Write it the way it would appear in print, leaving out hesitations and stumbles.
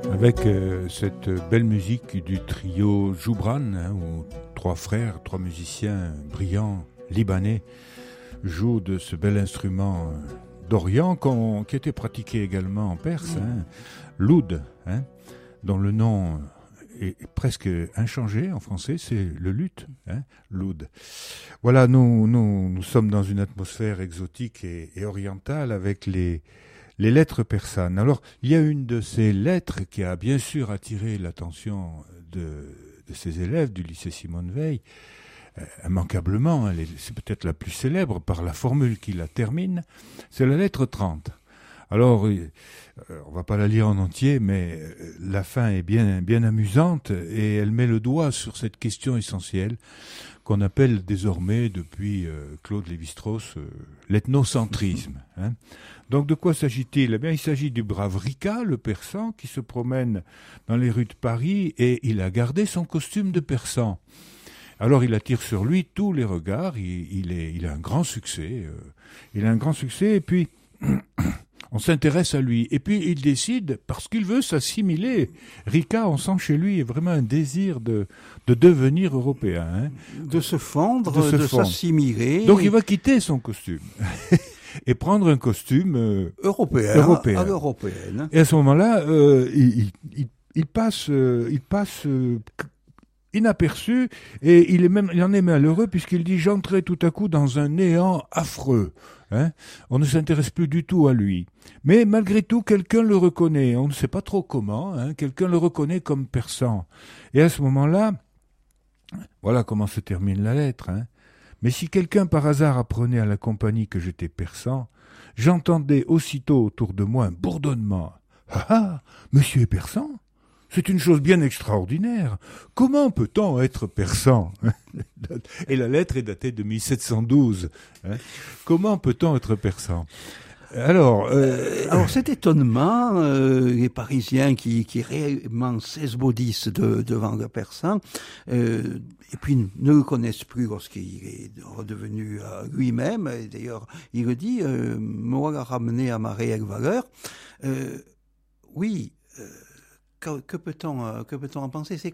Avec cette belle musique du trio Joubran, où trois frères, trois musiciens brillants, libanais, jouent de ce bel instrument d'Orient qui était pratiqué également en Perse, l'oud, dont le nom est presque inchangé en français, c'est le luth, l'oud. Voilà, nous sommes dans une atmosphère exotique et orientale avec les lettres persanes. Alors, il y a une de ces lettres qui a bien sûr attiré l'attention de ces élèves du lycée Simone Veil, immanquablement, c'est peut-être la plus célèbre par la formule qui la termine, c'est la lettre 30. Alors, on va pas la lire en entier, mais la fin est bien amusante et elle met le doigt sur cette question essentielle qu'on appelle désormais, depuis Claude Lévi-Strauss, l'ethnocentrisme. Donc de quoi s'agit-il ? Eh bien, il s'agit du brave Rika, le persan, qui se promène dans les rues de Paris et il a gardé son costume de persan. Alors il attire sur lui tous les regards, il a un grand succès. Et puis on s'intéresse à lui. Et puis il décide, parce qu'il veut s'assimiler. Rika, on sent chez lui vraiment un désir de devenir européen. De se fondre, de s'assimiler. Donc il va quitter son costume. Et prendre un costume européen. À l'européenne. Et à ce moment-là, il passe inaperçu et il en est malheureux puisqu'il dit « J'entrais tout à coup dans un néant affreux ». On ne s'intéresse plus du tout à lui. Mais malgré tout, quelqu'un le reconnaît. On ne sait pas trop comment. Quelqu'un le reconnaît comme persan. Et à ce moment-là, voilà comment se termine la lettre. Mais si quelqu'un par hasard apprenait à la compagnie que j'étais persan, j'entendais aussitôt autour de moi un bourdonnement. « Ah ah, monsieur est persan ? C'est une chose bien extraordinaire. Comment peut-on être persan ?» Et la lettre est datée de 1712. Comment peut-on être persan ? Alors cet étonnement, les Parisiens qui réellement s'esbaudissent devant le persan, et puis ne le connaissent plus lorsqu'il est redevenu lui-même. Et d'ailleurs, il le dit, me voilà ramené à ma réelle valeur. Oui. Que peut-on en penser ? C'est